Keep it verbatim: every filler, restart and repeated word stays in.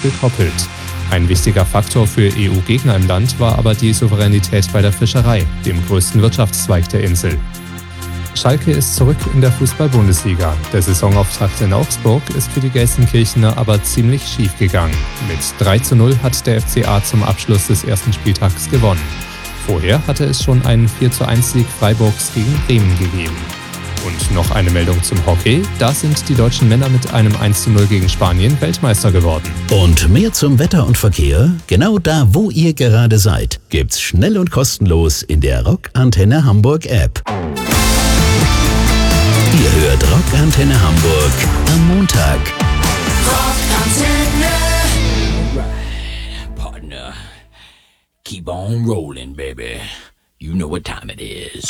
gekoppelt. Ein wichtiger Faktor für E U-Gegner im Land war aber die Souveränität bei der Fischerei, dem größten Wirtschaftszweig der Insel. Schalke ist zurück in der Fußball-Bundesliga. Der Saisonauftakt in Augsburg ist für die Gelsenkirchener aber ziemlich schief gegangen. Mit drei zu null hat der F C A zum Abschluss des ersten Spieltags gewonnen. Vorher hatte es schon einen vier zu eins Sieg Freiburgs gegen Bremen gegeben. Und noch eine Meldung zum Hockey. Da sind die deutschen Männer mit einem eins zu null gegen Spanien Weltmeister geworden. Und mehr zum Wetter und Verkehr? Genau da, wo ihr gerade seid, gibt's schnell und kostenlos in der Rock Antenne Hamburg App. Ihr hört Rock Antenne Hamburg am Montag. Rock Antenne. Alright, partner. Keep on rolling, baby. You know what time it is.